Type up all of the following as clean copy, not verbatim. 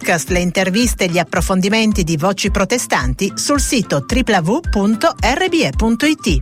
podcast, le interviste e gli approfondimenti di Voci Protestanti sul sito www.rbe.it.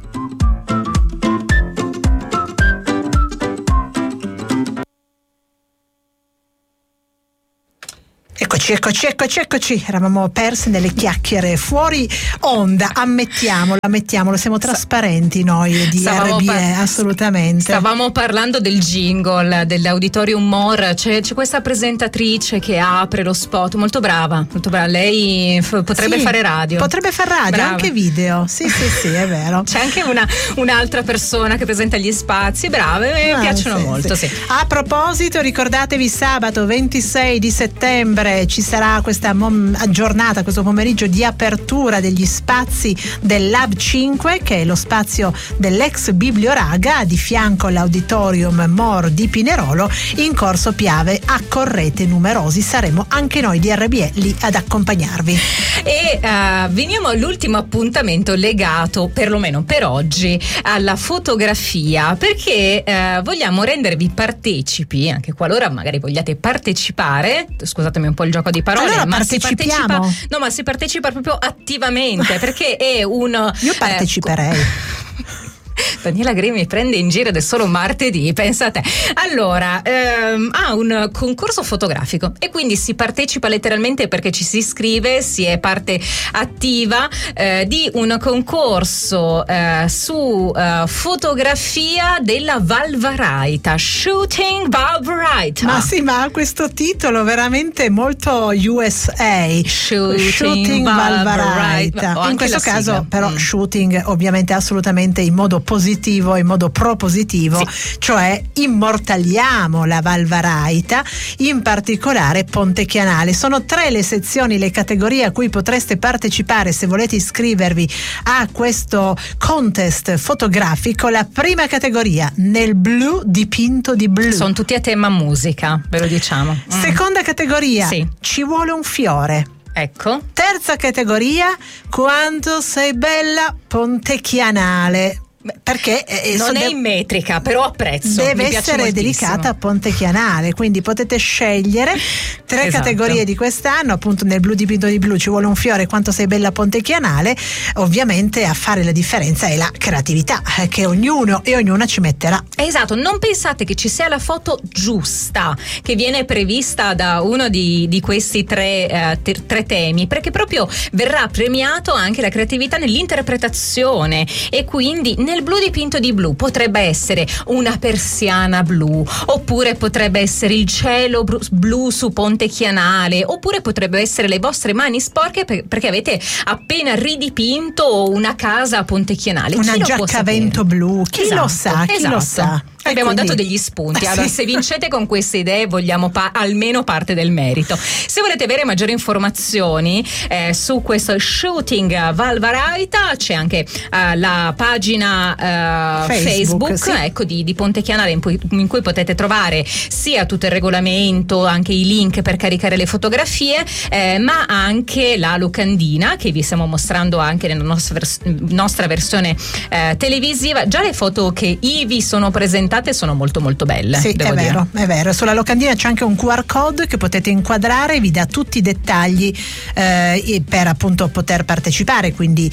Eccoci, eravamo persi nelle chiacchiere fuori onda, ammettiamolo, siamo trasparenti noi di RBE, assolutamente. Stavamo parlando del jingle, dell'Auditorium More, c'è questa presentatrice che apre lo spot, molto brava, lei potrebbe fare radio. Potrebbe fare radio, brava. Anche video, sì, è vero. C'è anche un'altra persona che presenta gli spazi, brave, mi piacciono molto. Sì. A proposito, ricordatevi sabato 26 di settembre ci sarà questa giornata, questo pomeriggio di apertura degli spazi del Lab 5, che è lo spazio dell'ex Biblioraga, di fianco all'Auditorium More di Pinerolo, in Corso Piave. Accorrete numerosi, saremo anche noi di RBE lì ad accompagnarvi. E veniamo all'ultimo appuntamento legato, perlomeno per oggi, alla fotografia, perché vogliamo rendervi partecipi, anche qualora magari vogliate partecipare, scusatemi un po' il gioco di parole, allora ma si partecipa proprio attivamente, perché è un... Io parteciperei. Daniela Gri mi prende in giro ed è solo martedì, pensa a te. Allora, ha un concorso fotografico e quindi si partecipa letteralmente, perché ci si iscrive, si è parte attiva di un concorso su fotografia della Valvaraita, Shooting Valvaraita. Ma sì, ma ha questo titolo veramente molto USA, Shooting Valvaraita. In questo caso però shooting ovviamente assolutamente in modo positivo, in modo propositivo, sì. Cioè immortaliamo la Valvaraita, in particolare Ponte Chianale. Sono 3 le sezioni, le categorie a cui potreste partecipare se volete iscrivervi a questo contest fotografico. La prima categoria, nel blu dipinto di blu. Sono tutti a tema musica, ve lo diciamo. Seconda categoria, sì. Ci vuole un fiore. Ecco. Terza categoria, quanto sei bella Ponte Chianale. Perché non è in metrica, però apprezzo. Deve essere dedicata a Ponte Chianale, quindi potete scegliere 3 categorie di quest'anno, appunto nel blu dipinto di blu, ci vuole un fiore, quanto sei bella Ponte Chianale. Ovviamente a fare la differenza è la creatività che ognuno e ognuna ci metterà. Esatto, non pensate che ci sia la foto giusta che viene prevista da uno di questi 3 temi, perché proprio verrà premiato anche la creatività nell'interpretazione, e quindi nel blu dipinto di blu potrebbe essere una persiana blu, oppure potrebbe essere il cielo blu su Ponte Chianale, oppure potrebbe essere le vostre mani sporche perché avete appena ridipinto una casa a Ponte Chianale. Una giacca a vento blu, chi lo sa. Abbiamo dato degli spunti. Allora, se vincete con queste idee, vogliamo almeno parte del merito. Se volete avere maggiori informazioni su questo Shooting Valvaraita, c'è anche la pagina Facebook sì. Ecco, di Ponte Chianale, in cui potete trovare sia tutto il regolamento, anche i link per caricare le fotografie, ma anche la locandina che vi stiamo mostrando anche nella nostra versione televisiva. Già le foto che ivi sono presentate sono molto molto belle. Sì, è vero. Sulla locandina c'è anche un QR code che potete inquadrare, vi dà tutti i dettagli per appunto poter partecipare, quindi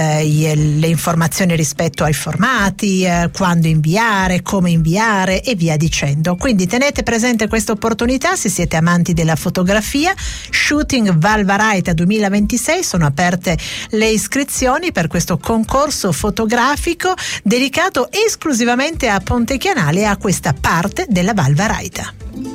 le informazioni rispetto ai formati, quando inviare, come inviare e via dicendo. Quindi tenete presente questa opportunità se siete amanti della fotografia. Shooting Valvaraita 2026, sono aperte le iscrizioni per questo concorso fotografico dedicato esclusivamente a Ponte Chianale e a questa parte della Valvaraita.